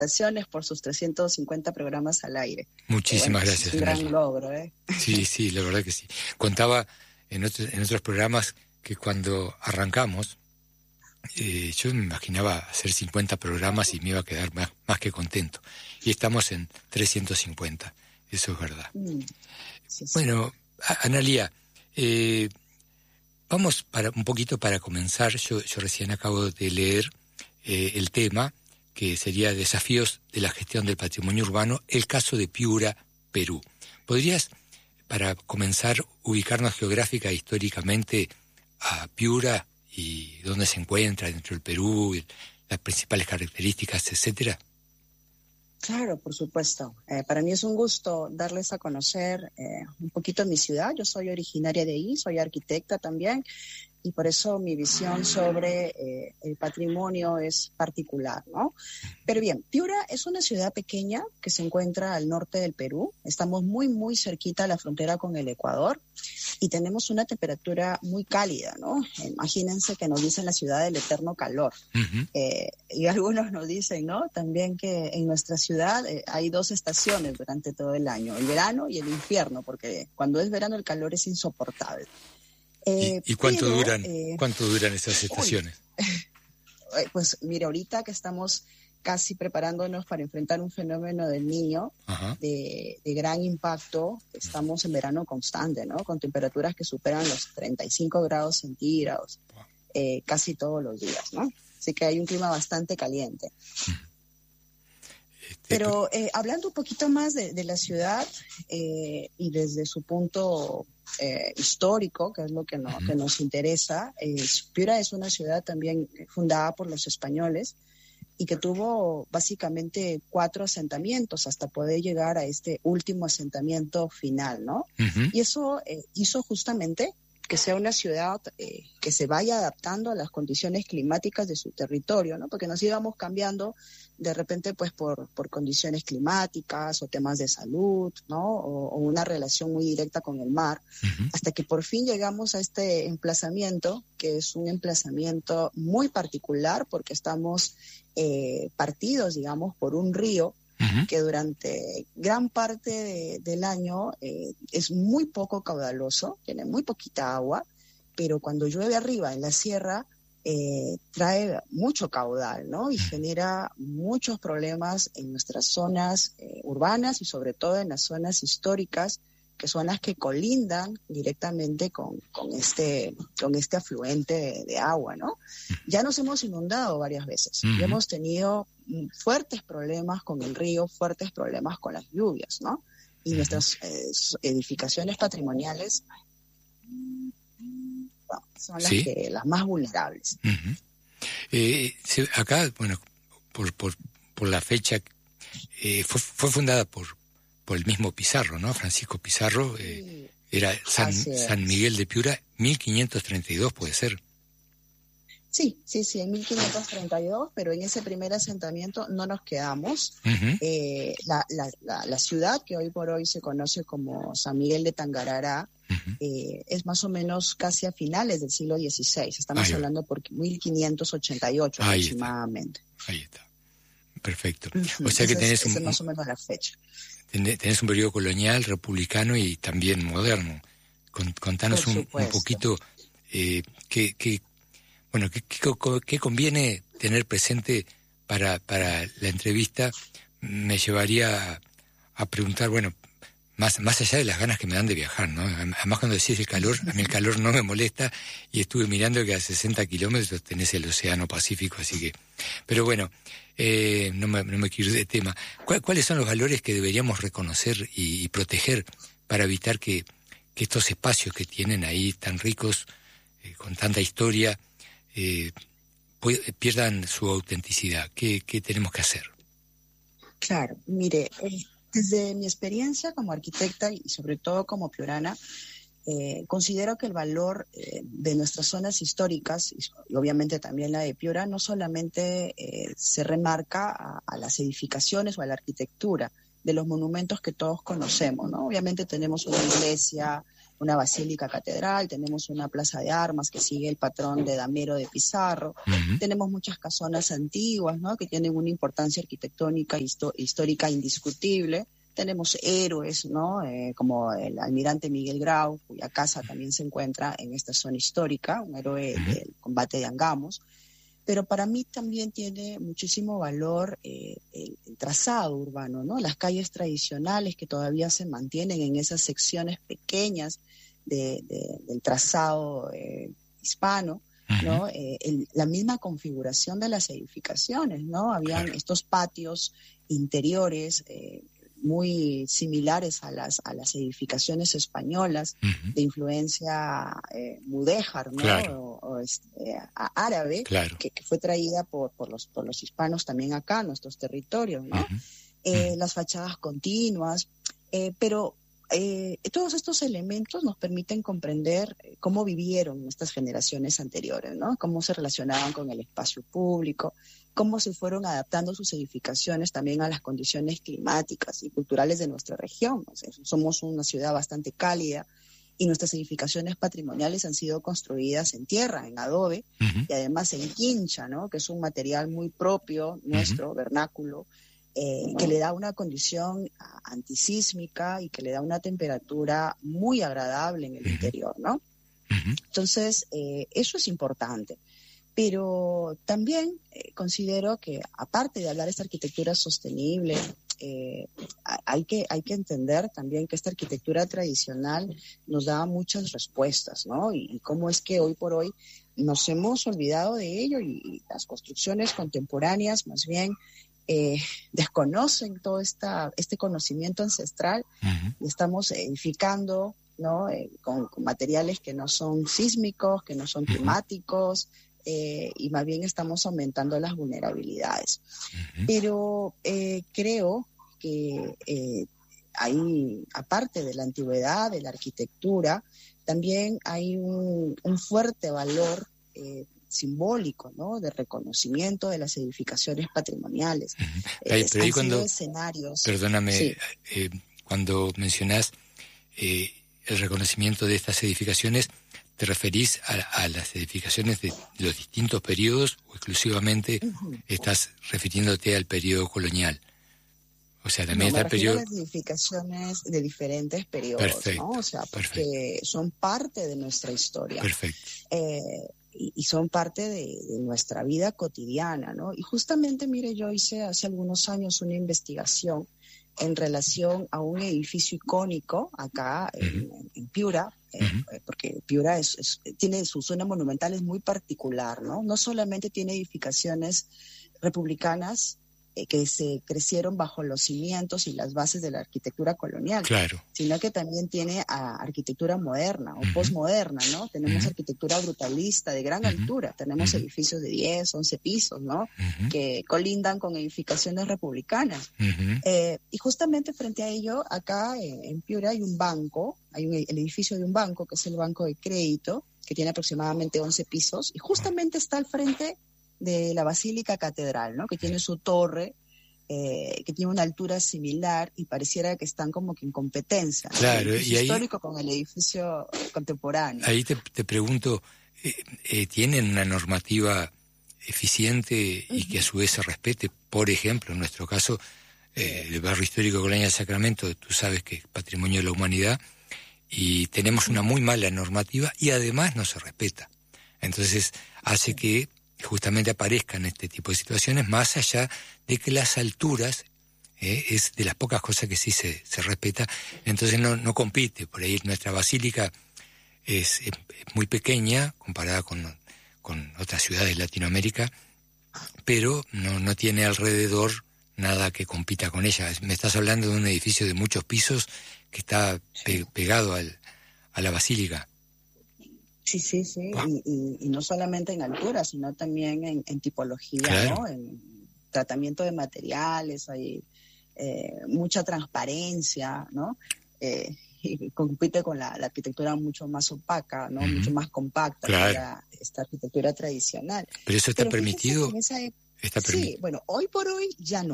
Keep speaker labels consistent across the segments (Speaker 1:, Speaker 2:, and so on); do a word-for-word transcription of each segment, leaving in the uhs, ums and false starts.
Speaker 1: felicitaciones por sus trescientos cincuenta programas al aire.
Speaker 2: Muchísimas
Speaker 1: bueno,
Speaker 2: gracias.
Speaker 1: Es un gran logro, ¿eh?
Speaker 2: Sí, sí, la verdad que sí. Contaba en, otro, en otros programas que cuando arrancamos, eh, yo me imaginaba hacer cincuenta programas y me iba a quedar más, más que contento. Y estamos en trescientos cincuenta, eso es verdad. Mm, sí, sí. Bueno, Analía, eh, vamos para un poquito para comenzar. Yo, yo recién acabo de leer eh, el tema, que sería Desafíos de la Gestión del Patrimonio Urbano, el caso de Piura, Perú. ¿Podrías, para comenzar, ubicarnos geográfica e históricamente a Piura y dónde se encuentra dentro del Perú, las principales características, etcétera?
Speaker 1: Claro, por supuesto. Eh, para mí es un gusto darles a conocer eh, un poquito mi ciudad. Yo soy originaria de ahí, soy arquitecta también, y por eso mi visión sobre eh, el patrimonio es particular, ¿no? Pero bien, Piura es una ciudad pequeña que se encuentra al norte del Perú. Estamos muy, muy cerquita a la frontera con el Ecuador y tenemos una temperatura muy cálida, ¿no? Imagínense que nos dicen la ciudad del eterno calor. Uh-huh. Eh, y algunos nos dicen, ¿no? También que en nuestra ciudad eh, hay dos estaciones durante todo el año, el verano y el invierno, porque cuando es verano el calor es insoportable.
Speaker 2: Eh, ¿Y, y cuánto pero, duran eh, cuánto duran esas estaciones?
Speaker 1: Uy, pues mira, ahorita que estamos casi preparándonos para enfrentar un fenómeno del Niño de, de gran impacto, estamos en verano constante, ¿no? Con temperaturas que superan los treinta y cinco grados centígrados eh, casi todos los días, ¿no? Así que hay un clima bastante caliente. Este, pero eh, hablando un poquito más de, de la ciudad eh, y desde su punto Eh, histórico, que es lo que, no, uh-huh. que nos interesa. Eh, Piura es una ciudad también fundada por los españoles y que tuvo básicamente cuatro asentamientos hasta poder llegar a este último asentamiento final, ¿no? Uh-huh. Y eso eh, hizo justamente que sea una ciudad eh, que se vaya adaptando a las condiciones climáticas de su territorio, ¿no? Porque nos íbamos cambiando de repente pues por, por condiciones climáticas o temas de salud, ¿no? O, o una relación muy directa con el mar, uh-huh. hasta que por fin llegamos a este emplazamiento, que es un emplazamiento muy particular porque estamos eh, partidos, digamos, por un río uh-huh. que durante gran parte de, del año eh, es muy poco caudaloso, tiene muy poquita agua, pero cuando llueve arriba en la sierra eh, trae mucho caudal, ¿no? Y genera muchos problemas en nuestras zonas eh, urbanas y sobre todo en las zonas históricas, que son las que colindan directamente con, con, este, con este afluente de, de agua, ¿no? Ya nos hemos inundado varias veces, uh-huh. y hemos tenido fuertes problemas con el río, fuertes problemas con las lluvias, ¿no? Y uh-huh. nuestras eh, edificaciones patrimoniales bueno, son las, ¿sí? que, las más vulnerables.
Speaker 2: Uh-huh. Eh, acá, bueno, por, por, por la fecha, eh, fue, fue fundada por por el mismo Pizarro, ¿no? Francisco Pizarro, eh, sí, era San, San Miguel de Piura, mil quinientos treinta y dos, ¿puede ser?
Speaker 1: Sí, sí, sí, en mil quinientos treinta y dos, pero en ese primer asentamiento no nos quedamos. Uh-huh. Eh, la, la, la, la ciudad, que hoy por hoy se conoce como San Miguel de Tangarará, uh-huh. eh, es más o menos casi a finales del siglo dieciséis, estamos Ahí hablando por mil quinientos ochenta y ocho Ahí aproximadamente.
Speaker 2: Está. Ahí está, perfecto. Uh-huh. O sea que tenés
Speaker 1: es,
Speaker 2: un...
Speaker 1: es más o menos la fecha.
Speaker 2: Tenés un periodo colonial, republicano y también moderno. Contanos un, un poquito eh, qué, qué, bueno, qué, qué, qué conviene tener presente para, para la entrevista. Me llevaría a, a preguntar, bueno, más, más allá de las ganas que me dan de viajar, ¿no? Además, cuando decís el calor, a mí el calor no me molesta y estuve mirando que a sesenta kilómetros tenés el Océano Pacífico, así que... Pero bueno... Eh, no, me, no me quiero ir de tema. ¿Cuáles son los valores que deberíamos reconocer y, y proteger para evitar que, que estos espacios que tienen ahí tan ricos, eh, con tanta historia, eh, pierdan su autenticidad? ¿Qué, qué tenemos que hacer?
Speaker 1: Claro, mire, eh, desde mi experiencia como arquitecta y sobre todo como piurana, Eh, considero que el valor eh, de nuestras zonas históricas, y, y obviamente también la de Piura, no solamente eh, se remarca a, a las edificaciones o a la arquitectura de los monumentos que todos conocemos, ¿no? Obviamente tenemos una iglesia, una basílica catedral, tenemos una plaza de armas que sigue el patrón de Damero de Pizarro, uh-huh. tenemos muchas casonas antiguas, ¿no? Que tienen una importancia arquitectónica e histo- histórica indiscutible. Tenemos héroes, ¿no? Eh, como el almirante Miguel Grau, cuya casa también se encuentra en esta zona histórica, un héroe uh-huh. del combate de Angamos. Pero para mí también tiene muchísimo valor eh, el, el trazado urbano, ¿no? Las calles tradicionales que todavía se mantienen en esas secciones pequeñas de, de, del trazado eh, hispano, ¿no? Uh-huh. Eh, el, la misma configuración de las edificaciones, ¿no? Habían claro. estos patios interiores eh, muy similares a las a las edificaciones españolas uh-huh. de influencia eh, mudéjar, ¿no?
Speaker 2: Claro.
Speaker 1: O, o este, a, árabe,
Speaker 2: claro.
Speaker 1: que, que fue traída por, por los por los hispanos también acá, a nuestros territorios, ¿no? Uh-huh. Eh, uh-huh. Las fachadas continuas, eh, pero eh, todos estos elementos nos permiten comprender cómo vivieron estas generaciones anteriores, ¿no? Cómo se relacionaban con el espacio público, cómo se fueron adaptando sus edificaciones también a las condiciones climáticas y culturales de nuestra región. O sea, somos una ciudad bastante cálida y nuestras edificaciones patrimoniales han sido construidas en tierra, en adobe, uh-huh. y además en quincha, ¿no? Que es un material muy propio nuestro, uh-huh. vernáculo, eh, que le da una condición antisísmica y que le da una temperatura muy agradable en el uh-huh. interior, ¿no? Uh-huh. Entonces, eh, eso es importante. Pero también eh, considero que, aparte de hablar de esta arquitectura sostenible, eh, hay que, hay que entender también que esta arquitectura tradicional nos da muchas respuestas, ¿no? Y, y cómo es que hoy por hoy nos hemos olvidado de ello y, y las construcciones contemporáneas más bien eh, desconocen todo esta, este conocimiento ancestral uh-huh. y estamos edificando, ¿no? Eh, con, con materiales que no son sísmicos, que no son climáticos, Eh, y más bien estamos aumentando las vulnerabilidades. Uh-huh. Pero eh, creo que eh, hay, aparte de la antigüedad, de la arquitectura, también hay un, un fuerte valor eh, simbólico, ¿no? De reconocimiento de las edificaciones patrimoniales.
Speaker 2: Uh-huh. Ay,
Speaker 1: eh,
Speaker 2: pero ahí cuando,
Speaker 1: escenarios.
Speaker 2: Perdóname,
Speaker 1: sí.
Speaker 2: eh, cuando mencionás eh, el reconocimiento de estas edificaciones, ¿te referís a, a las edificaciones de los distintos periodos o exclusivamente uh-huh. estás refiriéndote al periodo colonial? O sea, también
Speaker 1: no,
Speaker 2: está el periodo...
Speaker 1: a las edificaciones de diferentes periodos,
Speaker 2: perfecto,
Speaker 1: ¿no? O sea, porque
Speaker 2: perfecto.
Speaker 1: son parte de nuestra historia.
Speaker 2: Perfecto.
Speaker 1: Eh, y, y son parte de, de nuestra vida cotidiana, ¿no? Y justamente, mire, yo hice hace algunos años una investigación en relación a un edificio icónico acá uh-huh. en, en Piura, eh, uh-huh. porque Piura es, es, tiene su zona monumental es muy particular, ¿no? No solamente tiene edificaciones republicanas eh, que se crecieron bajo los cimientos y las bases de la arquitectura colonial,
Speaker 2: claro.
Speaker 1: sino que también tiene a arquitectura moderna o uh-huh. postmoderna, ¿no? Tenemos uh-huh. arquitectura brutalista de gran uh-huh. altura, tenemos uh-huh. edificios de diez, once pisos, ¿no? Uh-huh. Que colindan con edificaciones republicanas. Uh-huh. Eh, y justamente frente a ello, acá en, en Piura hay un banco, hay un, el edificio de un banco, que es el Banco de Crédito, que tiene aproximadamente once pisos, y justamente está al frente de la Basílica Catedral, ¿no? Que tiene su torre, eh, que tiene una altura similar y pareciera que están como que en competencia.
Speaker 2: Claro,
Speaker 1: el
Speaker 2: y ahí,
Speaker 1: histórico con el edificio contemporáneo.
Speaker 2: Ahí te, te pregunto, eh, eh, ¿tienen una normativa eficiente y uh-huh. que a su vez se respete? Por ejemplo, en nuestro caso, eh, el barrio histórico colonial de Sacramento, tú sabes que es patrimonio de la humanidad, y tenemos una muy mala normativa y además no se respeta. Entonces hace que justamente aparezcan este tipo de situaciones, más allá de que las alturas eh, es de las pocas cosas que sí se, se respeta, entonces no, no compite. Por ahí nuestra basílica es, es muy pequeña comparada con, con otras ciudades de Latinoamérica, pero no, no tiene alrededor nada que compita con ella. Me estás hablando de un edificio de muchos pisos que está pe- pegado al, a la basílica.
Speaker 1: Sí, sí, sí, wow. y, y, y no solamente en altura, sino también en, en tipología, claro. ¿no? En tratamiento de materiales, hay eh, mucha transparencia, ¿no? Eh, y compite con la, la arquitectura mucho más opaca, ¿no? Uh-huh. Mucho más compacta,
Speaker 2: claro.
Speaker 1: que la, esta arquitectura tradicional.
Speaker 2: Pero eso está Pero permitido.
Speaker 1: Esa,
Speaker 2: está permitido.
Speaker 1: Sí, bueno, hoy por hoy ya no.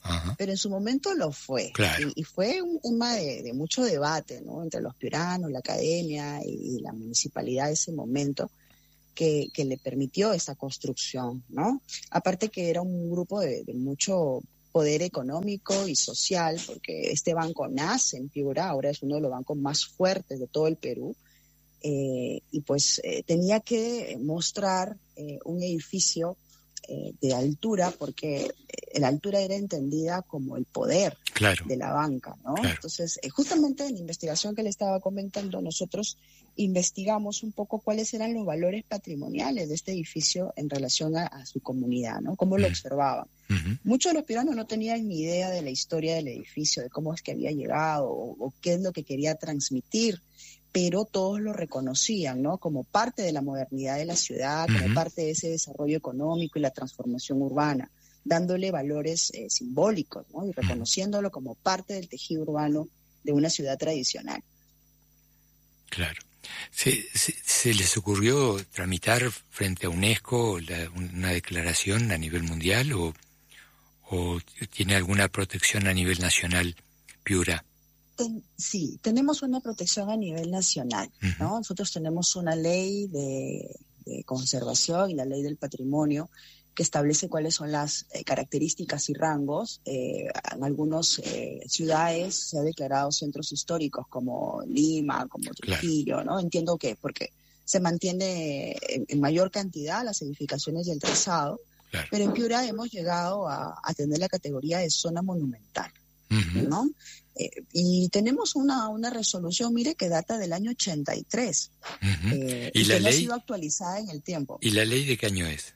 Speaker 2: Ajá.
Speaker 1: Pero en su momento lo fue.
Speaker 2: Claro.
Speaker 1: Y, y fue un tema de, de mucho debate, ¿no? Entre los piuranos, la academia y, y la municipalidad de ese momento, que, que le permitió esta construcción, ¿no? Aparte que era un grupo de, de mucho poder económico y social, porque este banco nace en Piura, ahora es uno de los bancos más fuertes de todo el Perú, eh, y pues eh, tenía que mostrar eh, un edificio eh, de altura, porque eh, la altura era entendida como el poder
Speaker 2: claro.
Speaker 1: de la banca, ¿no?
Speaker 2: Claro.
Speaker 1: Entonces, eh, justamente en la investigación que le estaba comentando, nosotros investigamos un poco cuáles eran los valores patrimoniales de este edificio en relación a, a su comunidad, ¿no? Cómo lo
Speaker 2: Mm.
Speaker 1: observaban.
Speaker 2: Uh-huh.
Speaker 1: Muchos de los piuranos no tenían ni idea de la historia del edificio, de cómo es que había llegado o, o qué es lo que quería transmitir, pero todos lo reconocían, ¿no? Como parte de la modernidad de la ciudad,
Speaker 2: Uh-huh.
Speaker 1: como parte de ese desarrollo económico y la transformación urbana, dándole valores eh, simbólicos, ¿no? Y reconociéndolo como parte del tejido urbano de una ciudad tradicional.
Speaker 2: Claro. ¿Se, se, se les ocurrió tramitar frente a UNESCO la, una declaración a nivel mundial o, o tiene alguna protección a nivel nacional, Piura?
Speaker 1: Ten, sí, tenemos una protección a nivel nacional, ¿no? Uh-huh. Nosotros tenemos una ley de, de conservación y la ley del patrimonio que establece cuáles son las eh, características y rangos. Eh, en algunas eh, ciudades se ha declarado centros históricos como Lima, como Trujillo, claro. ¿no? Entiendo que porque se mantiene en, en mayor cantidad las edificaciones y el trazado, claro. Pero en Piura hemos llegado a, a tener la categoría de zona monumental, uh-huh. ¿no? Eh, y tenemos una, una resolución, mire, que data del año ochenta y tres, uh-huh. eh,
Speaker 2: ¿Y, y la
Speaker 1: que
Speaker 2: ley?
Speaker 1: no ha sido actualizada en el tiempo.
Speaker 2: ¿Y la ley de qué año es?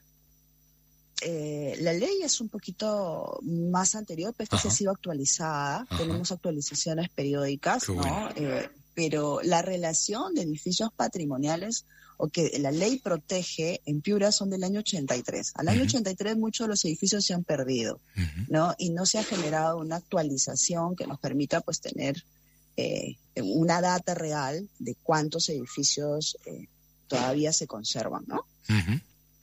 Speaker 1: Eh, la ley es un poquito más anterior, pero esta sí ha sido actualizada. Ajá. Tenemos actualizaciones periódicas, bueno. ¿no? Eh, pero la relación de edificios patrimoniales o que la ley protege en Piura son del año ochenta y tres. Al año uh-huh. ochenta y tres muchos de los edificios se han perdido, uh-huh. ¿no? Y no se ha generado una actualización que nos permita pues tener eh, una data real de cuántos edificios eh, todavía se conservan, ¿no?
Speaker 2: Uh-huh.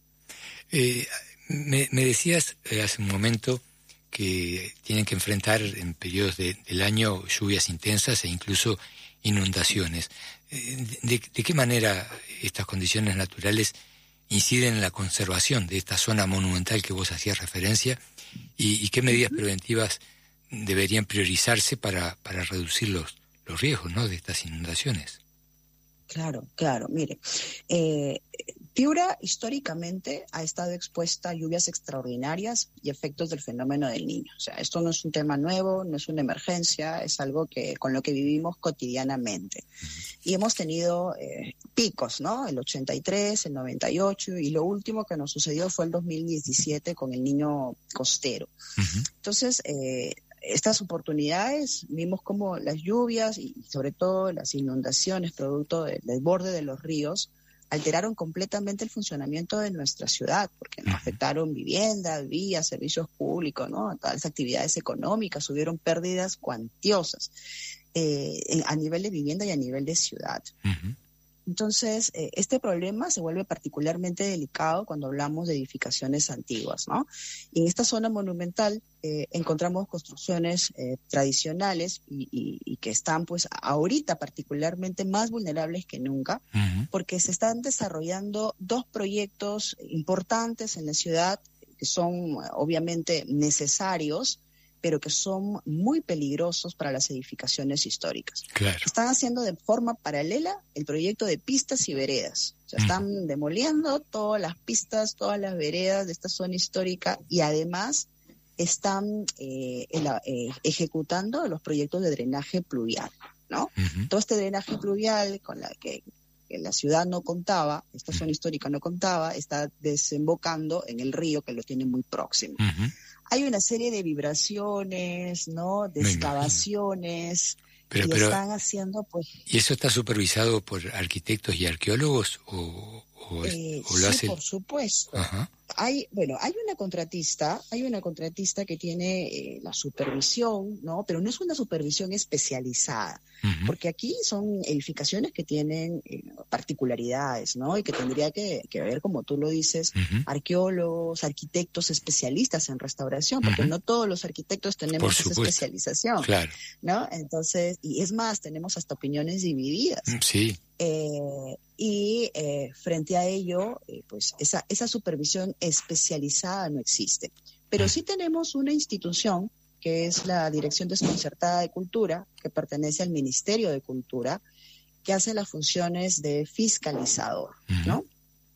Speaker 2: Eh, Me, me decías eh, hace un momento que tienen que enfrentar en periodos de, del año lluvias intensas e incluso inundaciones. Eh, de, ¿De qué manera estas condiciones naturales inciden en la conservación de esta zona monumental que vos hacías referencia? ¿Y, y qué medidas preventivas deberían priorizarse para, para reducir los, los riesgos, ¿no?, de estas inundaciones?
Speaker 1: Claro, claro. Mire, eh, Piura históricamente ha estado expuesta a lluvias extraordinarias y efectos del fenómeno del Niño. O sea, esto no es un tema nuevo, no es una emergencia, es algo que con lo que vivimos cotidianamente. Y hemos tenido eh, picos, ¿no? El ochenta y tres, el noventa y ocho, y lo último que nos sucedió fue el dos mil diecisiete con el Niño costero. Uh-huh. Entonces, eh, estas oportunidades, vimos como las lluvias y sobre todo las inundaciones producto del desborde de los ríos alteraron completamente el funcionamiento de nuestra ciudad, porque nos afectaron viviendas, vías, servicios públicos, ¿no? Todas las actividades económicas, hubieron pérdidas cuantiosas eh, a nivel de vivienda y a nivel de ciudad. Uh-huh. Entonces, eh, este problema se vuelve particularmente delicado cuando hablamos de edificaciones antiguas, ¿no? Y en esta zona monumental eh, encontramos construcciones eh, tradicionales y, y, y que están, pues, ahorita particularmente más vulnerables que nunca, uh-huh. porque se están desarrollando dos proyectos importantes en la ciudad que son, obviamente, necesarios, pero que son muy peligrosos para las edificaciones históricas.
Speaker 2: Claro.
Speaker 1: Están haciendo de forma paralela el proyecto de pistas y veredas. O sea, están uh-huh. demoliendo todas las pistas, todas las veredas de esta zona histórica y además están eh, en la, eh, ejecutando los proyectos de drenaje pluvial, ¿no? Uh-huh. Todo este drenaje pluvial con la que, que la ciudad no contaba, esta uh-huh. zona histórica no contaba, está desembocando en el río que lo tiene muy próximo. Uh-huh. Hay una serie de vibraciones, ¿no? De excavaciones
Speaker 2: pero,
Speaker 1: que
Speaker 2: pero,
Speaker 1: están haciendo, pues...
Speaker 2: ¿Y eso está supervisado por arquitectos y arqueólogos o, o,
Speaker 1: eh,
Speaker 2: o lo
Speaker 1: sí,
Speaker 2: hace?
Speaker 1: por supuesto.
Speaker 2: Ajá.
Speaker 1: Hay, bueno, hay una contratista, hay una contratista que tiene eh, la supervisión, ¿no? Pero no es una supervisión especializada, uh-huh. porque aquí son edificaciones que tienen eh, particularidades, ¿no? Y que tendría que, que haber, como tú lo dices, uh-huh. arqueólogos, arquitectos especialistas en restauración, porque uh-huh. no todos los arquitectos tenemos esa especialización,
Speaker 2: claro.
Speaker 1: ¿no? Entonces, y es más, tenemos hasta opiniones divididas.
Speaker 2: Sí.
Speaker 1: Eh, y eh, frente a ello, eh, pues esa, esa supervisión especializada no existe. Pero sí tenemos una institución que es la Dirección Desconcertada de Cultura, que pertenece al Ministerio de Cultura, que hace las funciones de fiscalizador, ¿no?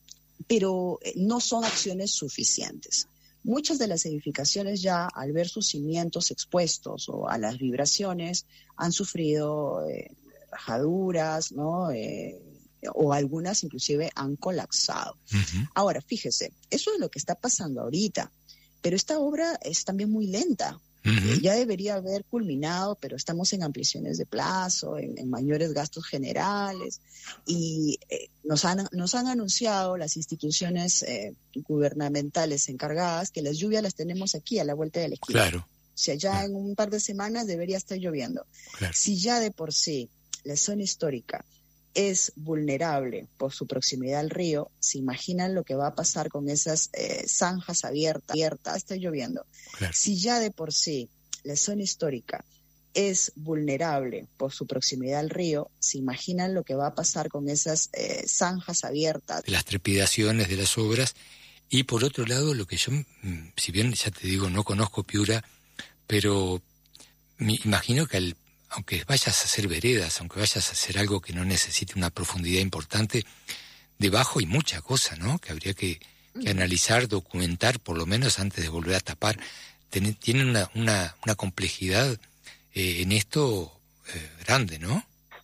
Speaker 1: Pero eh, no son acciones suficientes. Muchas de las edificaciones ya, al ver sus cimientos expuestos o a las vibraciones, han sufrido eh, rajaduras, ¿no? Eh, o algunas inclusive han colapsado. Uh-huh. Ahora, fíjese, eso es lo que está pasando ahorita, pero esta obra es también muy lenta. Uh-huh. Eh, ya debería haber culminado, pero estamos en ampliaciones de plazo, en, en mayores gastos generales, y eh, nos, han, nos han anunciado las instituciones eh, gubernamentales encargadas que las lluvias las tenemos aquí a la vuelta de la esquina.
Speaker 2: Claro.
Speaker 1: O sea, ya claro. en un par de semanas debería estar lloviendo. Claro. Si ya de por sí la zona histórica es vulnerable por su proximidad al río, ¿se imaginan lo que va a pasar con esas eh, zanjas abiertas? abiertas? Está lloviendo. Claro. Si ya de por sí la zona histórica es vulnerable por su proximidad al río, ¿se imaginan lo que va a pasar con esas eh, zanjas abiertas?
Speaker 2: Las trepidaciones de las obras. Y por otro lado, lo que yo, si bien ya te digo, no conozco Piura, pero me imagino que al aunque vayas a hacer veredas, aunque vayas a hacer algo que no necesite una profundidad importante, debajo hay mucha cosa, ¿no? Que habría que, que analizar, documentar, por lo menos antes de volver a tapar. Ten, tienen una, una, una complejidad eh, en esto eh, grande, ¿no?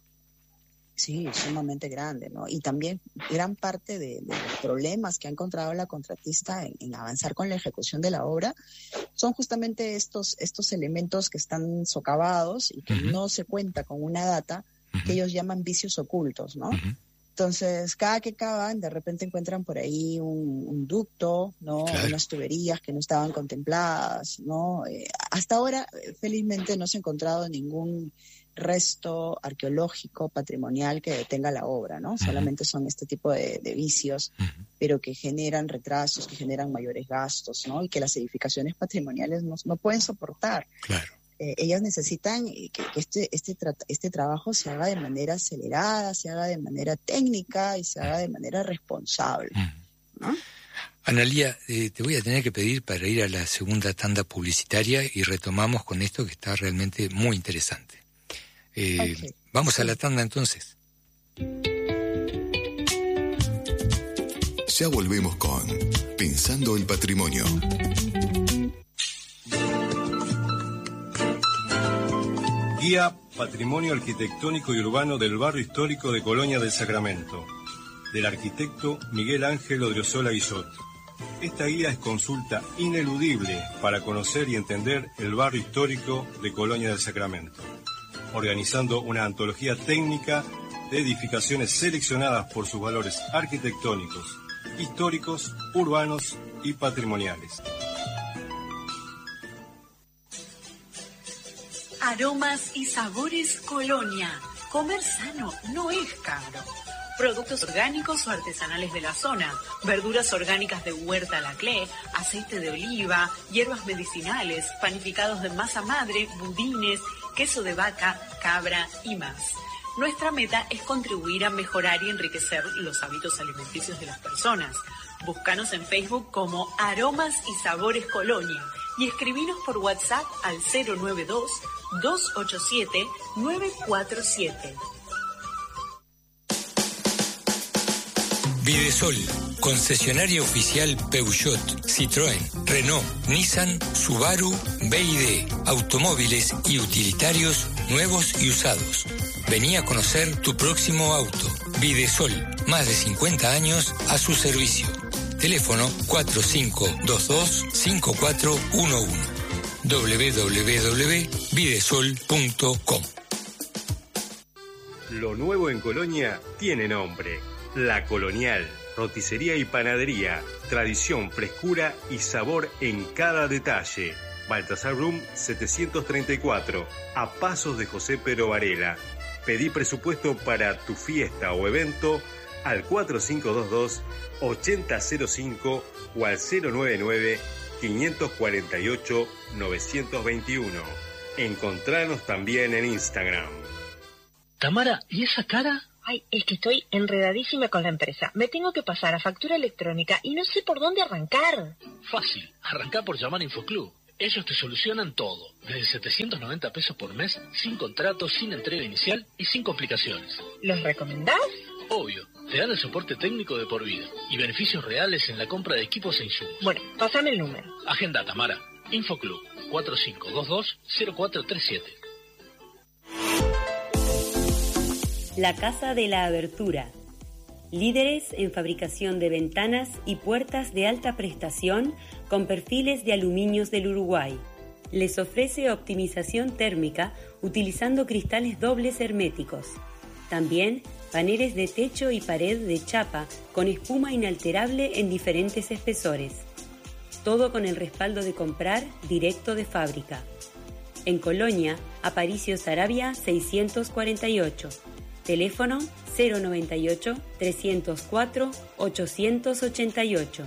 Speaker 1: Sí, sumamente grande, ¿no? Y también gran parte de, de los problemas que ha encontrado la contratista en, en avanzar con la ejecución de la obra son justamente estos, estos elementos que están socavados y que uh-huh. no se cuenta con una data uh-huh. que ellos llaman vicios ocultos, ¿no? Uh-huh. Entonces, cada que cavan, de repente encuentran por ahí un, un ducto, ¿no? Claro. Unas tuberías que no estaban contempladas, ¿no? Eh, hasta ahora, felizmente, no se ha encontrado ningún resto arqueológico, patrimonial que detenga la obra, ¿no? Uh-huh. Solamente son este tipo de, de vicios, uh-huh. pero que generan retrasos, que generan mayores gastos, ¿no? Y que las edificaciones patrimoniales no, no pueden soportar. Claro. Eh, ellas necesitan que, que este, este, tra- este trabajo se haga de manera acelerada, se haga de manera técnica y se haga de manera responsable, uh-huh. ¿no?
Speaker 2: Analía, eh, te voy a tener que pedir para ir a la segunda tanda publicitaria y retomamos con esto que está realmente muy interesante. Eh, okay. Vamos a la tanda entonces.
Speaker 3: Ya volvemos con Pensando el Patrimonio.
Speaker 4: Guía Patrimonio Arquitectónico y Urbano del Barrio Histórico de Colonia del Sacramento, del arquitecto Miguel Ángel Odriozola Guillot. Esta guía es consulta ineludible para conocer y entender el barrio histórico de Colonia del Sacramento, organizando una antología técnica de edificaciones seleccionadas por sus valores arquitectónicos, históricos, urbanos y patrimoniales.
Speaker 5: Aromas y sabores Colonia. Comer sano no es caro. Productos orgánicos o artesanales de la zona, verduras orgánicas de Huerta Laclé, aceite de oliva, hierbas medicinales, panificados de masa madre, budines, queso de vaca, cabra y más. Nuestra meta es contribuir a mejorar y enriquecer los hábitos alimenticios de las personas. Búscanos en Facebook como Aromas y Sabores Colonia y escribinos por WhatsApp al cero nueve dos, dos ocho siete, nueve cuatro siete.
Speaker 2: Videsol, concesionaria oficial Peugeot, Citroën, Renault, Nissan, Subaru, B y D, automóviles y utilitarios nuevos y usados. Vení a conocer tu próximo auto. Videsol, más de cincuenta años a su servicio. Teléfono cuatro cinco dos dos, cinco cuatro uno uno. doble u doble u doble u punto videsol punto com.
Speaker 6: Lo nuevo en Colonia tiene nombre. La Colonial,
Speaker 4: Roticería y panadería, tradición, frescura y sabor en cada detalle. Baltasar Room setecientos treinta y cuatro, a pasos de José Pero Varela. Pedí presupuesto para tu fiesta o evento al cuatro cinco dos dos, ocho cero cero cinco o al cero nueve nueve, cinco cuatro ocho, nueve dos uno. Encontranos también en Instagram.
Speaker 6: Tamara, ¿y esa cara?
Speaker 7: Ay, es que estoy enredadísima con la empresa. Me tengo que pasar a factura electrónica y no sé por dónde arrancar.
Speaker 6: Fácil, arrancá por llamar a Infoclub. Ellos te solucionan todo, desde setecientos noventa pesos por mes, sin contrato, sin entrega inicial y sin complicaciones.
Speaker 7: ¿Los recomendás?
Speaker 6: Obvio, te dan el soporte técnico de por vida y beneficios reales en la compra de equipos e insumos.
Speaker 7: Bueno, pásame el número.
Speaker 6: Agenda, Tamara. Infoclub, cuatro cinco dos dos, cero cuatro tres siete.
Speaker 8: La Casa de la Abertura. Líderes en fabricación de ventanas y puertas de alta prestación con perfiles de aluminios del Uruguay. Les ofrece optimización térmica utilizando cristales dobles herméticos. También paneles de techo y pared de chapa con espuma inalterable en diferentes espesores. Todo con el respaldo de comprar directo de fábrica. En Colonia, Aparicio Saravia seiscientos cuarenta y ocho. Teléfono cero noventa y ocho, trescientos cuatro, ochocientos ochenta y ocho.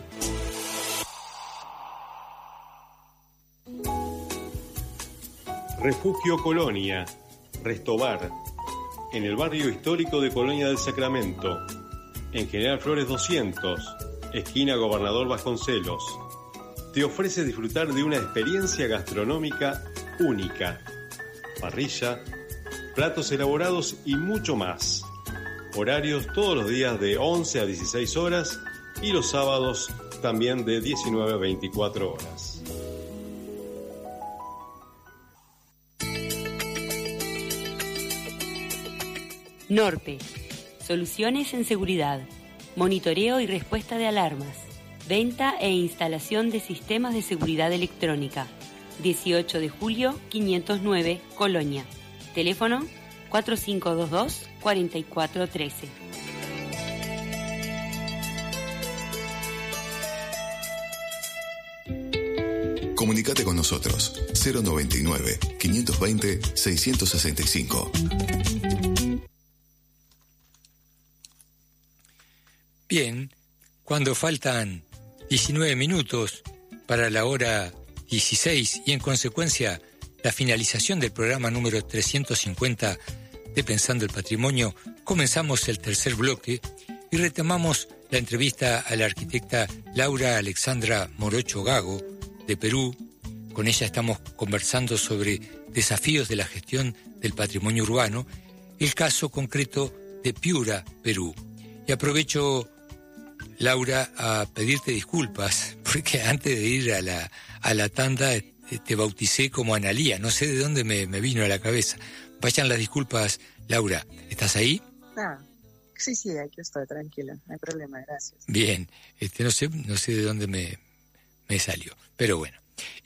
Speaker 4: Refugio Colonia, Restobar, en el barrio histórico de Colonia del Sacramento, en General Flores doscientos, esquina Gobernador Vasconcelos. Te ofrece disfrutar de una experiencia gastronómica única. Parrilla, platos elaborados y mucho más. Horarios todos los días de once a dieciséis horas y los sábados también de diecinueve a veinticuatro horas.
Speaker 8: Norpe. Soluciones en seguridad. Monitoreo y respuesta de alarmas. Venta e instalación de sistemas de seguridad electrónica. dieciocho de julio, quinientos nueve, Colonia. Teléfono cuatro cinco dos dos, cuatro cuatro uno tres.
Speaker 3: Comunicate con nosotros cero noventa y nueve, quinientos veinte, seiscientos sesenta y cinco.
Speaker 2: Bien, cuando faltan diecinueve minutos para la hora dieciséis y en consecuencia la finalización del programa número trescientos cincuenta de Pensando el Patrimonio, comenzamos el tercer bloque y retomamos la entrevista a la arquitecta Laura Alexandra Morocho Gago, de Perú. Con ella estamos conversando sobre desafíos de la gestión del patrimonio urbano, el caso concreto de Piura, Perú. Y aprovecho, Laura, a pedirte disculpas, porque antes de ir a la, a la tanda te bauticé como Analía, no sé de dónde me, me vino a la cabeza. Vayan las disculpas, Laura. ¿Estás ahí?
Speaker 1: Ah, sí, sí, aquí estoy, tranquila, no hay problema, gracias.
Speaker 2: Bien, este, no sé, no sé de dónde me, me salió, pero bueno.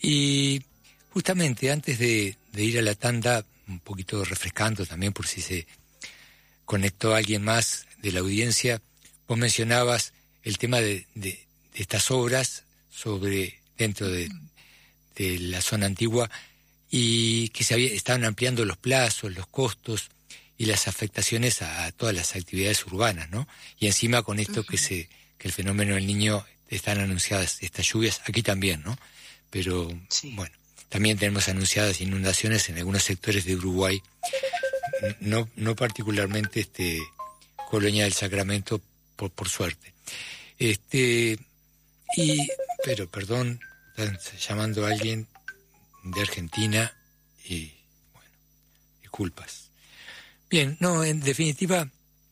Speaker 2: Y justamente antes de, de ir a la tanda, un poquito refrescando también por si se conectó alguien más de la audiencia, vos mencionabas el tema de, de, de estas obras sobre dentro de, de la zona antigua y que se había, estaban ampliando los plazos, los costos y las afectaciones a, a todas las actividades urbanas, ¿no? Y encima con esto uh-huh. que se que el fenómeno del Niño, están anunciadas estas lluvias, aquí también, ¿no? Pero sí. Bueno, también tenemos anunciadas inundaciones en algunos sectores de Uruguay, no, no particularmente este Colonia del Sacramento, por, por suerte. Este, y, pero perdón, están llamando a alguien de Argentina y, bueno, disculpas. Bien, no, en definitiva,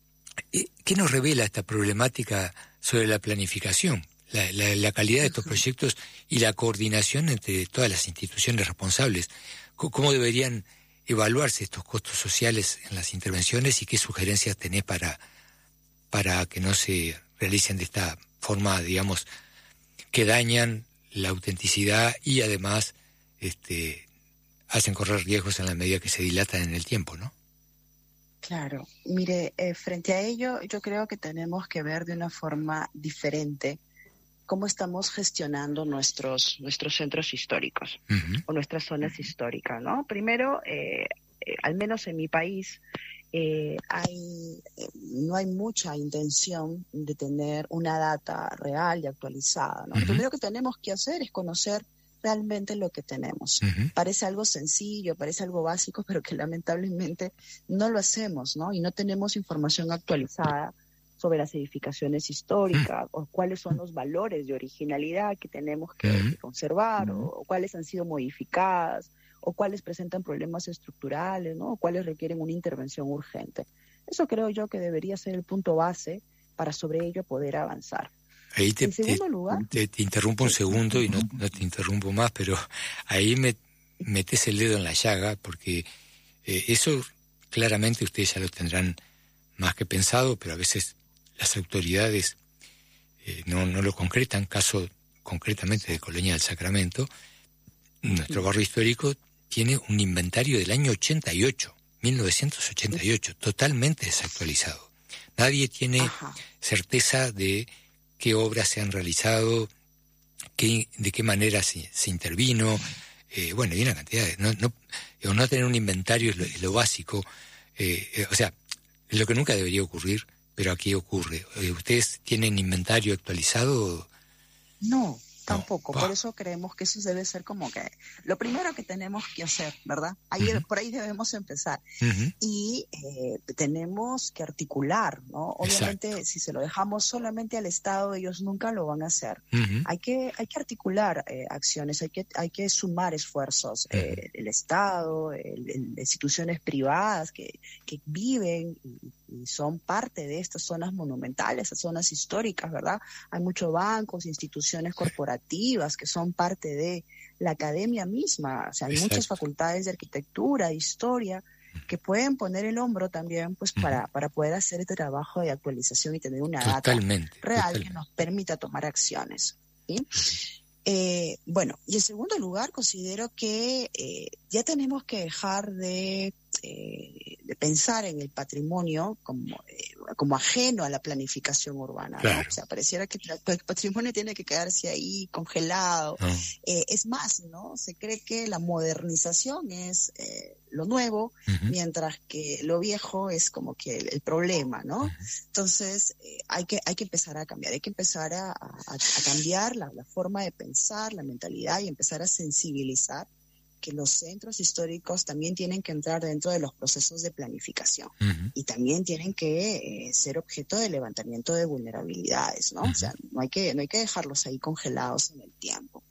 Speaker 2: ¿qué nos revela esta problemática sobre la planificación? La, la, la calidad de estos proyectos y la coordinación entre todas las instituciones responsables. ¿Cómo deberían evaluarse estos costos sociales en las intervenciones y qué sugerencias tenés para, para que no se realicen de esta forma, digamos, que dañan la autenticidad y además este, hacen correr riesgos en la medida que se dilatan en el tiempo, ¿no?
Speaker 1: Claro, mire, eh, frente a ello yo creo que tenemos que ver de una forma diferente cómo estamos gestionando nuestros nuestros centros históricos uh-huh. o nuestras zonas históricas, ¿no? Primero, eh, eh, al menos en mi país, eh, hay eh, no hay mucha intención de tener una data real y actualizada, ¿no? Uh-huh. Lo primero que tenemos que hacer es conocer realmente lo que tenemos. Uh-huh. Parece algo sencillo, parece algo básico, pero que lamentablemente no lo hacemos, ¿no? Y no tenemos información actualizada sobre las edificaciones históricas uh-huh. o cuáles son los valores de originalidad que tenemos que, uh-huh. que conservar uh-huh. o, o cuáles han sido modificadas o cuáles presentan problemas estructurales, ¿no? O cuáles requieren una intervención urgente. Eso creo yo que debería ser el punto base para sobre ello poder avanzar.
Speaker 2: Ahí te,
Speaker 1: en segundo
Speaker 2: te,
Speaker 1: lugar,
Speaker 2: te, te interrumpo un segundo y no, no te interrumpo más, pero ahí me metes el dedo en la llaga porque eh, eso claramente ustedes ya lo tendrán más que pensado, pero a veces las autoridades eh, no, no lo concretan. Caso concretamente de Colonia del Sacramento, nuestro barrio histórico tiene un inventario del año ochenta y ocho, mil novecientos ochenta y ocho, totalmente desactualizado. Nadie tiene Ajá. certeza de qué obras se han realizado, qué, de qué manera se, se intervino, eh, bueno, y una cantidad de... No, no, no tener un inventario es lo, es lo básico, eh, eh, o sea, es lo que nunca debería ocurrir, pero aquí ocurre. Eh, ¿Ustedes tienen inventario actualizado?
Speaker 1: No, tampoco. No. Por eso creemos que eso debe ser como que lo primero que tenemos que hacer, ¿verdad? Ahí, uh-huh. Por ahí debemos empezar. Uh-huh. Y eh, tenemos que articular, ¿no? Obviamente, Exacto. si se lo dejamos solamente al Estado, ellos nunca lo van a hacer. Uh-huh. Hay que hay que articular eh, acciones, hay que hay que sumar esfuerzos. Uh-huh. Eh, el Estado, el, el, instituciones privadas que, que viven y, y son parte de estas zonas monumentales, estas zonas históricas, ¿verdad? Hay muchos bancos, instituciones corporativas que son parte de la academia misma, o sea, hay Exacto. muchas facultades de arquitectura, de historia, que pueden poner el hombro también pues uh-huh. para, para poder hacer este trabajo de actualización y tener una
Speaker 2: totalmente,
Speaker 1: data real
Speaker 2: totalmente.
Speaker 1: que nos permita tomar acciones, ¿sí? Uh-huh. Eh, bueno, y en segundo lugar, considero que eh, ya tenemos que dejar de, eh, de pensar en el patrimonio como, eh, como ajeno a la planificación urbana,
Speaker 2: claro.
Speaker 1: ¿no? O sea, pareciera que el patrimonio tiene que quedarse ahí congelado. Oh. Eh, es más, ¿no? Se cree que la modernización es eh, lo nuevo, uh-huh. mientras que lo viejo es como que el, el problema, ¿no? Uh-huh. Entonces, eh, hay que hay que empezar a cambiar, hay que empezar a, a, a cambiar la, la forma de pensar, la mentalidad y empezar a sensibilizar que los centros históricos también tienen que entrar dentro de los procesos de planificación uh-huh. y también tienen que eh, ser objeto de levantamiento de vulnerabilidades, ¿no? Uh-huh. O sea, no hay que no hay que dejarlos ahí congelados en el tiempo.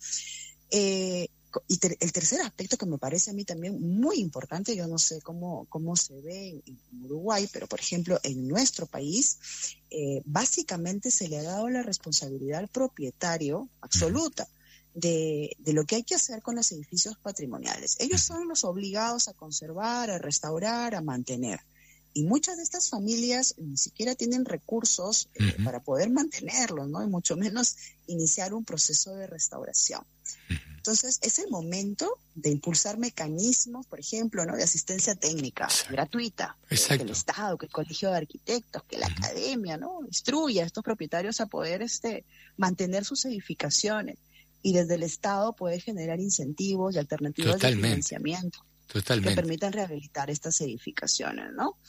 Speaker 1: Eh, y ter- el tercer aspecto que me parece a mí también muy importante, yo no sé cómo cómo se ve en, en Uruguay, pero por ejemplo en nuestro país eh, básicamente se le ha dado la responsabilidad al propietario absoluta. Uh-huh. De, de lo que hay que hacer con los edificios patrimoniales. Ellos son los obligados a conservar, a restaurar, a mantener. Y muchas de estas familias ni siquiera tienen recursos eh, uh-huh. para poder mantenerlos, ¿no? Y mucho menos iniciar un proceso de restauración. Uh-huh. Entonces, es el momento de impulsar mecanismos, por ejemplo, ¿no? De asistencia técnica Exacto. gratuita, eh, que el Estado, que el Colegio de Arquitectos, que la uh-huh. academia, ¿no? Instruya a estos propietarios a poder este, mantener sus edificaciones. Y desde el Estado puede generar incentivos y alternativas Totalmente. de financiamiento
Speaker 2: Totalmente.
Speaker 1: que permitan rehabilitar estas edificaciones, ¿no?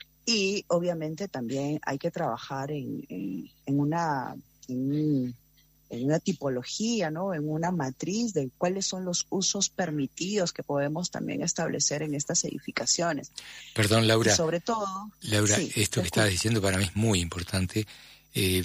Speaker 1: Y obviamente también hay que trabajar en, en, en, una, en, en una tipología, ¿no? En una matriz de cuáles son los usos permitidos que podemos también establecer en estas edificaciones.
Speaker 2: Perdón, Laura.
Speaker 1: Y sobre todo...
Speaker 2: Laura,
Speaker 1: sí,
Speaker 2: esto que estabas diciendo para mí es muy importante. Eh,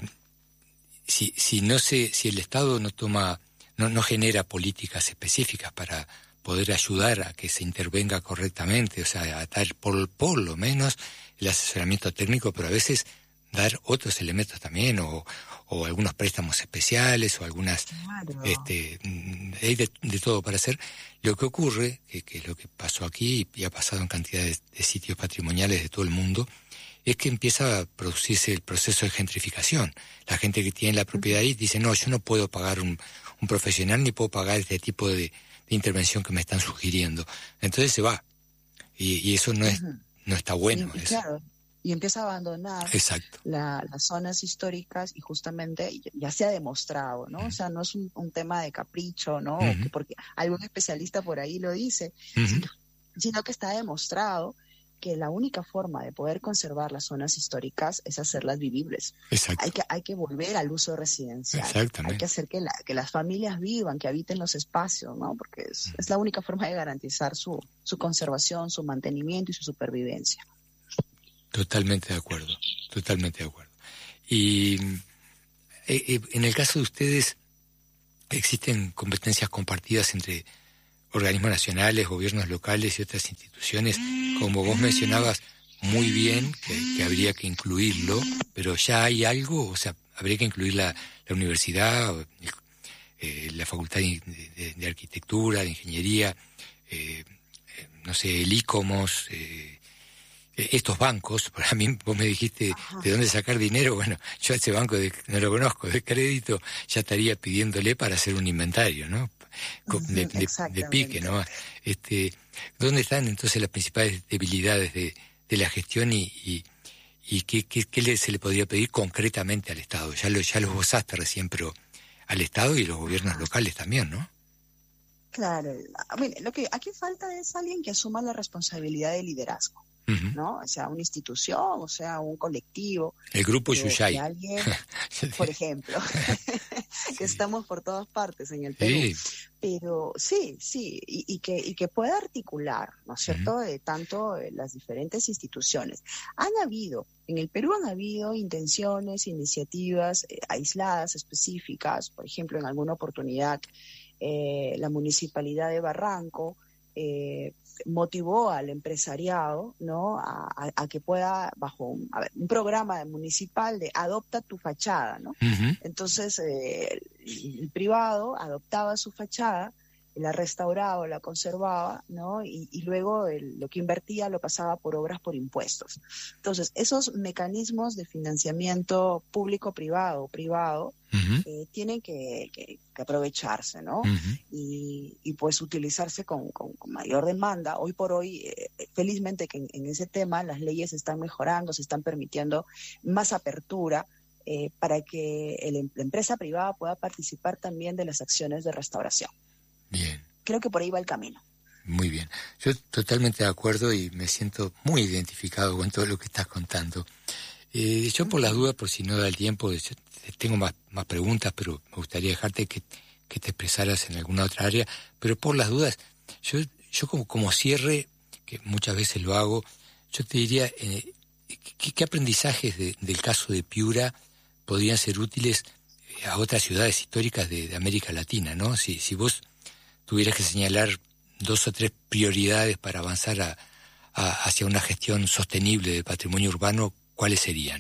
Speaker 2: si, si, no se, si el Estado no toma... No, no genera políticas específicas para poder ayudar a que se intervenga correctamente, o sea, a dar por, por lo menos el asesoramiento técnico, pero a veces dar otros elementos también, o, o algunos préstamos especiales, o algunas... Claro. este Hay de, de todo para hacer. Lo que ocurre, que, que lo que pasó aquí y ha pasado en cantidad de, de sitios patrimoniales de todo el mundo, es que empieza a producirse el proceso de gentrificación. La gente que tiene la propiedad ahí dice, no, yo no puedo pagar un, un profesional ni puedo pagar este tipo de, de intervención que me están sugiriendo. Entonces se va. Y, y eso no es, no está bueno.
Speaker 1: Y, claro, y empieza a abandonar la, las zonas históricas y justamente ya se ha demostrado, ¿no? Uh-huh. O sea, no es un, un tema de capricho, ¿no? Uh-huh. Que porque algún especialista por ahí lo dice, uh-huh. sino, sino que está demostrado que la única forma de poder conservar las zonas históricas es hacerlas vivibles.
Speaker 2: Exacto.
Speaker 1: Hay que, hay que volver al uso residencial.
Speaker 2: Exactamente.
Speaker 1: Hay que hacer que, la, que las familias vivan, que habiten los espacios, ¿no? Porque es, es la única forma de garantizar su, su conservación, su mantenimiento y su supervivencia.
Speaker 2: Totalmente de acuerdo, totalmente de acuerdo. Y eh, eh, en el caso de ustedes, ¿existen competencias compartidas entre organismos nacionales, gobiernos locales y otras instituciones? Como vos mencionabas muy bien, que, que habría que incluirlo, pero ¿ya hay algo? O sea, ¿habría que incluir la, la universidad, eh, la facultad de, de, de arquitectura, de ingeniería, eh, eh, no sé, el ICOMOS, eh, estos bancos? Para mí, vos me dijiste, ajá, ¿de dónde sacar dinero? Bueno, yo a ese banco de, no lo conozco, de crédito, ya estaría pidiéndole para hacer un inventario, ¿no? De, de, de pique, ¿no? Este, ¿dónde están entonces las principales debilidades de, de la gestión y, y, y qué, qué, qué le, se le podría pedir concretamente al Estado? Ya lo, ya lo esbozaste recién, pero al Estado y los gobiernos locales también, ¿no?
Speaker 1: Claro. Mire, lo que aquí falta es alguien que asuma la responsabilidad de liderazgo. Uh-huh. ¿No? O sea, una institución, o sea, un colectivo.
Speaker 2: El grupo Yuyay.
Speaker 1: Alguien, por ejemplo, que sí, estamos por todas partes en el Perú. Sí. Pero sí, sí, y, y, que, y que pueda articular, ¿no es cierto?, uh-huh, de tanto eh, las diferentes instituciones. Han habido, en el Perú han habido intenciones, iniciativas eh, aisladas, específicas. Por ejemplo, en alguna oportunidad, eh, la Municipalidad de Barranco eh, motivó al empresariado, ¿no?, a, a, a que pueda, bajo un, a ver, un programa municipal de adopta tu fachada, ¿no? Uh-huh. Entonces, eh, el, el privado adoptaba su fachada, la restauraba, la conservaba, ¿no? Y, y luego el, lo que invertía lo pasaba por obras por impuestos. Entonces, esos mecanismos de financiamiento público-privado, privado, uh-huh, eh, tienen que, que, que aprovecharse, ¿no? Uh-huh. Y, y pues utilizarse con, con, con mayor demanda. Hoy por hoy, eh, felizmente que en, en ese tema las leyes están mejorando, se están permitiendo más apertura, eh, para que el, la empresa privada pueda participar también de las acciones de restauración.
Speaker 2: Bien.
Speaker 1: Creo que por ahí va el camino.
Speaker 2: Muy bien. Yo totalmente de acuerdo y me siento muy identificado con todo lo que estás contando. Eh, yo por las dudas, por si no da el tiempo, tengo más, más preguntas, pero me gustaría dejarte que, que te expresaras en alguna otra área. Pero por las dudas, yo, yo como, como cierre, que muchas veces lo hago, yo te diría, eh, ¿qué, qué aprendizajes de, del caso de Piura podrían ser útiles a otras ciudades históricas de, de América Latina, ¿no? Si, si vos tuvieras que señalar dos o tres prioridades para avanzar a, a, hacia una gestión sostenible del patrimonio urbano, ¿cuáles serían?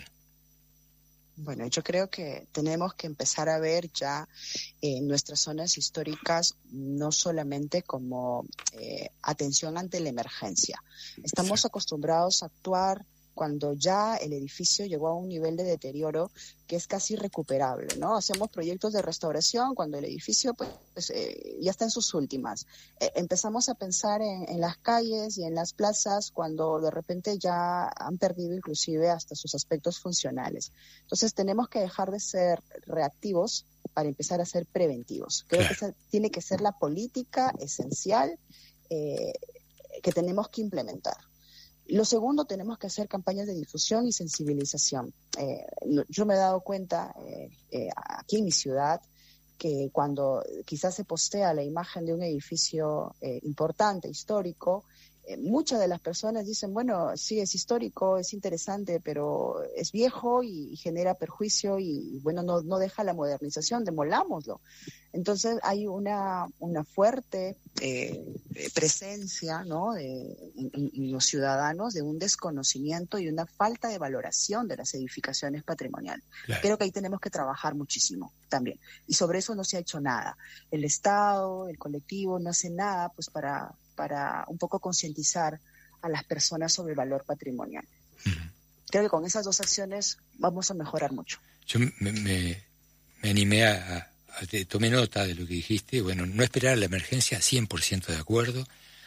Speaker 1: Bueno, yo creo que tenemos que empezar a ver ya eh, nuestras zonas históricas no solamente como eh, atención ante la emergencia. Estamos sí. acostumbrados a actuar cuando ya el edificio llegó a un nivel de deterioro que es casi irrecuperable, ¿no? Hacemos proyectos de restauración cuando el edificio pues, pues eh, ya está en sus últimas. Eh, empezamos a pensar en, en las calles y en las plazas cuando de repente ya han perdido inclusive hasta sus aspectos funcionales. Entonces tenemos que dejar de ser reactivos para empezar a ser preventivos. Creo claro. que esa tiene que ser la política esencial eh, que tenemos que implementar. Lo segundo, tenemos que hacer campañas de difusión y sensibilización. Eh, yo me he dado cuenta eh, eh, aquí en mi ciudad que cuando quizás se postea la imagen de un edificio eh, importante, histórico, eh, muchas de las personas dicen, bueno, sí, es histórico, es interesante, pero es viejo y, y genera perjuicio y, bueno, no, no deja la modernización, demolámoslo. Entonces hay una, una fuerte eh, presencia, ¿no?, de, en, en los ciudadanos de un desconocimiento y una falta de valoración de las edificaciones patrimoniales. Claro. Creo que ahí tenemos que trabajar muchísimo también. Y sobre eso no se ha hecho nada. El Estado, el colectivo no hace nada pues para, para un poco concientizar a las personas sobre el valor patrimonial. Uh-huh. Creo que con esas dos acciones vamos a mejorar mucho.
Speaker 2: Yo me, me, me animé a... a Te, tomé nota de lo que dijiste. Bueno, no esperar a la emergencia, cien por ciento de acuerdo.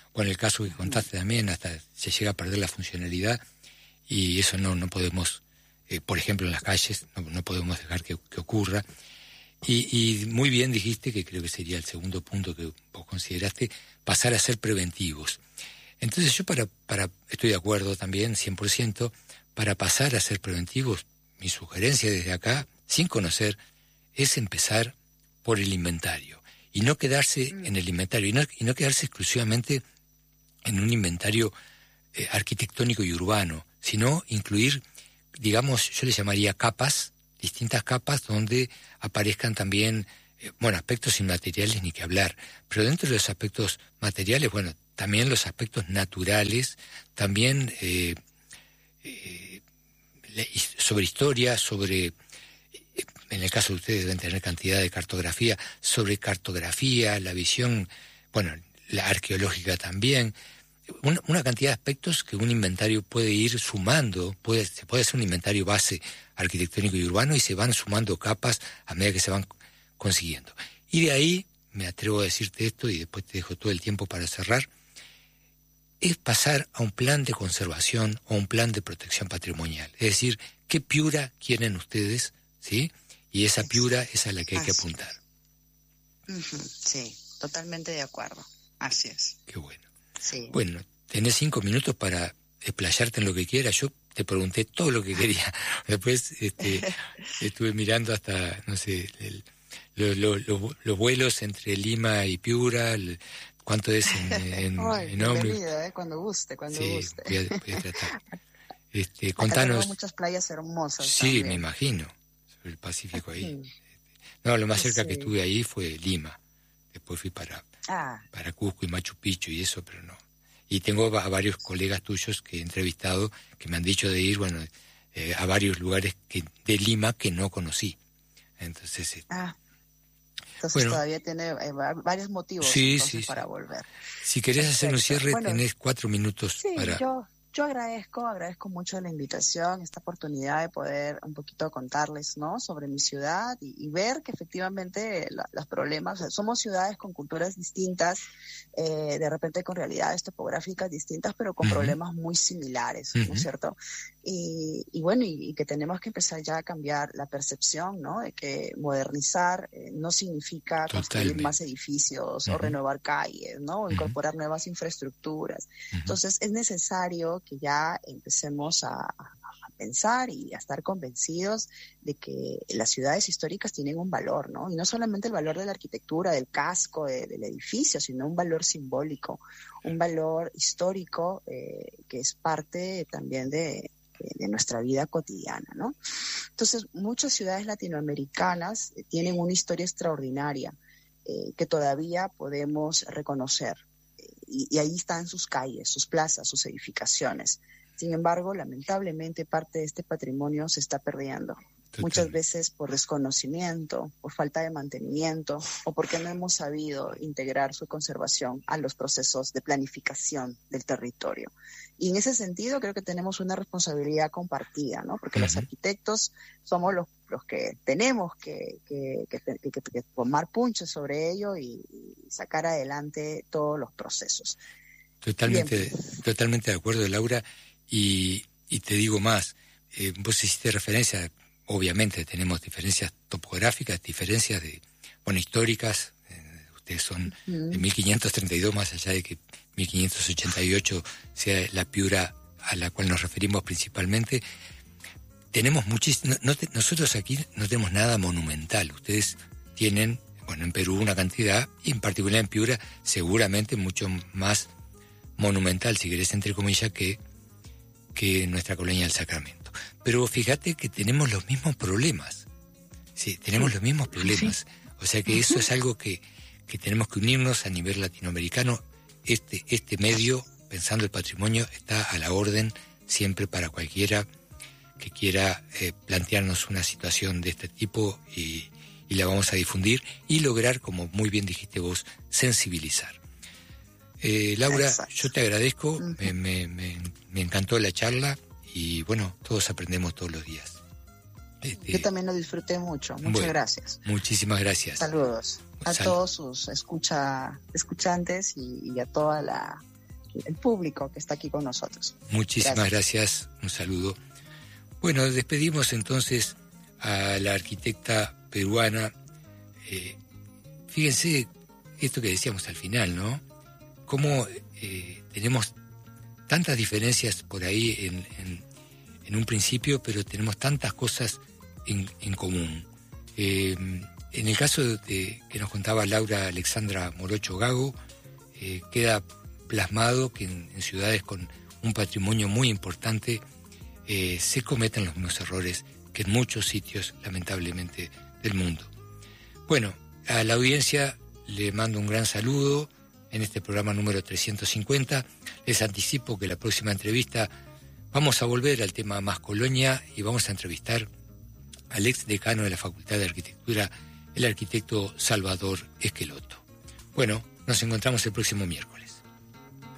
Speaker 2: bueno, el caso que contaste también, hasta se llega a perder la funcionalidad y eso no, no podemos, eh, por ejemplo, en las calles, no, no podemos dejar que, que ocurra. Y, y muy bien dijiste, que creo que sería el segundo punto que vos consideraste, pasar a ser preventivos. Entonces yo para, para estoy de acuerdo también, cien por ciento, para pasar a ser preventivos, mi sugerencia desde acá, sin conocer, es empezar por el inventario. Y no quedarse mm. en el inventario, y no, y no quedarse exclusivamente en un inventario eh, arquitectónico y urbano, sino incluir, digamos, yo le llamaría capas, distintas capas donde aparezcan también, eh, bueno, aspectos inmateriales ni que hablar, pero dentro de los aspectos materiales, bueno, también los aspectos naturales, también eh, eh, sobre historia, sobre... En el caso de ustedes deben tener cantidad de cartografía, sobre cartografía, la visión, bueno, la arqueológica también, una, una cantidad de aspectos que un inventario puede ir sumando, puede, se puede hacer un inventario base arquitectónico y urbano y se van sumando capas a medida que se van consiguiendo. Y de ahí, me atrevo a decirte esto y después te dejo todo el tiempo para cerrar, es pasar a un plan de conservación o un plan de protección patrimonial. Es decir, ¿qué Piura quieren ustedes? ¿Sí? Y esa Piura es a la que hay que apuntar.
Speaker 1: Uh-huh. Sí, totalmente de acuerdo. Así es.
Speaker 2: Qué bueno.
Speaker 1: Sí.
Speaker 2: Bueno, tenés cinco minutos para explayarte en lo que quieras. Yo te pregunté todo lo que quería. Después este, estuve mirando hasta, no sé, el, lo, lo, lo, los vuelos entre Lima y Piura, el, cuánto es en, en,
Speaker 1: Ay,
Speaker 2: en ómnibus.
Speaker 1: Bienvenido, eh, cuando guste, cuando
Speaker 2: sí,
Speaker 1: guste.
Speaker 2: Voy a, voy a tratar. Este,
Speaker 1: Acá
Speaker 2: contanos.
Speaker 1: tenemos muchas playas hermosas.
Speaker 2: Sí,
Speaker 1: también.
Speaker 2: me imagino. El Pacífico ahí. No, lo más cerca sí. que estuve ahí fue Lima. Después fui para,
Speaker 1: ah.
Speaker 2: para Cusco y Machu Picchu y eso, pero no. Y tengo a varios colegas tuyos que he entrevistado que me han dicho de ir, bueno, eh, a varios lugares que, de Lima que no conocí. Entonces, eh,
Speaker 1: ah. Entonces
Speaker 2: bueno,
Speaker 1: todavía tiene eh, varios motivos
Speaker 2: sí,
Speaker 1: entonces,
Speaker 2: sí,
Speaker 1: para
Speaker 2: sí.
Speaker 1: volver.
Speaker 2: Si querés
Speaker 1: Perfecto.
Speaker 2: hacer un cierre,
Speaker 1: bueno,
Speaker 2: tenés cuatro minutos
Speaker 1: sí,
Speaker 2: para...
Speaker 1: Yo... Yo agradezco, agradezco mucho la invitación, esta oportunidad de poder un poquito contarles, ¿no?, sobre mi ciudad y, y ver que efectivamente la, los problemas, o sea, somos ciudades con culturas distintas, eh, de repente con realidades topográficas distintas, pero con uh-huh. problemas muy similares, uh-huh. ¿no es cierto? Y, y bueno, y, y que tenemos que empezar ya a cambiar la percepción, ¿no?, de que modernizar eh, no significa
Speaker 2: Totalmente.
Speaker 1: construir más edificios uh-huh. o renovar calles, ¿no?, o uh-huh. incorporar nuevas infraestructuras. Uh-huh. Entonces es necesario que ya empecemos a, a pensar y a estar convencidos de que las ciudades históricas tienen un valor, ¿no? Y no solamente el valor de la arquitectura, del casco, de, del edificio, sino un valor simbólico, un valor histórico eh, que es parte también de, de, de nuestra vida cotidiana, ¿no? Entonces, muchas ciudades latinoamericanas eh, tienen una historia extraordinaria eh, que todavía podemos reconocer. Y, y ahí están sus calles, sus plazas, sus edificaciones. Sin embargo, lamentablemente, parte de este patrimonio se está perdiendo. Total. Muchas veces por desconocimiento, por falta de mantenimiento, o porque no hemos sabido integrar su conservación a los procesos de planificación del territorio. Y en ese sentido creo que tenemos una responsabilidad compartida, ¿no? Porque uh-huh. los arquitectos somos los, los que tenemos que, que, que, que, que, que tomar punches sobre ello y, y sacar adelante todos los procesos.
Speaker 2: Totalmente, totalmente de acuerdo, Laura. Y, y te digo más, eh, vos hiciste referencia, obviamente tenemos diferencias topográficas, diferencias de, bueno, históricas, eh, ustedes son uh-huh. de mil quinientos treinta y dos, más allá de que mil quinientos ochenta y ocho sea la Piura a la cual nos referimos principalmente. Tenemos muchísimo, no, no te, nosotros aquí no tenemos nada monumental, ustedes tienen, bueno, en Perú una cantidad, y en particular en Piura seguramente mucho más monumental, si querés entre comillas, que que nuestra colonia del Sacramento. Pero fíjate que tenemos los mismos problemas. Sí, tenemos los mismos problemas. O sea que eso es algo que, que tenemos que unirnos a nivel latinoamericano. Este, este medio, pensando el patrimonio, está a la orden siempre para cualquiera que quiera eh, plantearnos una situación de este tipo y, y la vamos a difundir y lograr, como muy bien dijiste vos, sensibilizar. Eh, Laura, Exacto. yo te agradezco, uh-huh. me, me, me, me encantó la charla y bueno, todos aprendemos todos los días. Este,
Speaker 1: yo también lo disfruté mucho, muchas
Speaker 2: bueno,
Speaker 1: gracias.
Speaker 2: Muchísimas gracias.
Speaker 1: Saludos a
Speaker 2: Sal-
Speaker 1: todos sus escucha, escuchantes y, y a toda la, el público que está aquí con nosotros.
Speaker 2: Muchísimas gracias. gracias. Un saludo. Bueno, despedimos entonces a la arquitecta peruana. Eh, fíjense esto que decíamos al final, ¿no? Cómo eh, tenemos tantas diferencias por ahí en, en, en un principio, pero tenemos tantas cosas en, en común. Eh, en el caso de, que nos contaba Laura Alexandra Morocho Gago, eh, queda plasmado que en, en ciudades con un patrimonio muy importante eh, se cometen los mismos errores que en muchos sitios, lamentablemente, del mundo. Bueno, a la audiencia le mando un gran saludo en este programa número trescientos cincuenta. Les anticipo que la próxima entrevista vamos a volver al tema más colonia y vamos a entrevistar al ex decano de la Facultad de Arquitectura, el arquitecto Salvador Esqueloto. Bueno, nos encontramos el próximo miércoles.